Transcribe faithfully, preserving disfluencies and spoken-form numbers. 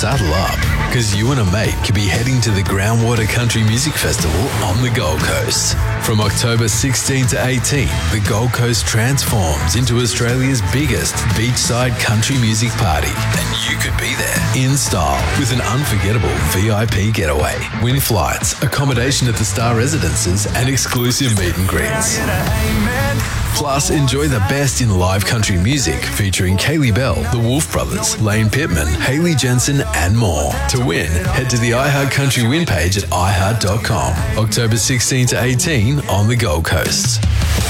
saddle up, because you and a mate could be heading to the Groundwater Country Music Festival on the Gold Coast. From October sixteenth to eighteenth, the Gold Coast transforms into Australia's biggest beachside country music party, and you could be there in style with an unforgettable V I P getaway, win flights, accommodation at the Star Residences, and exclusive meet and greets. Plus, enjoy the best in live country music featuring Kaylee Bell, the Wolf Brothers, Lane Pittman, Hayley Jensen, and more. To win, head to the iHeart Country Win page at i heart dot com. October sixteenth to eighteenth on the Gold Coast.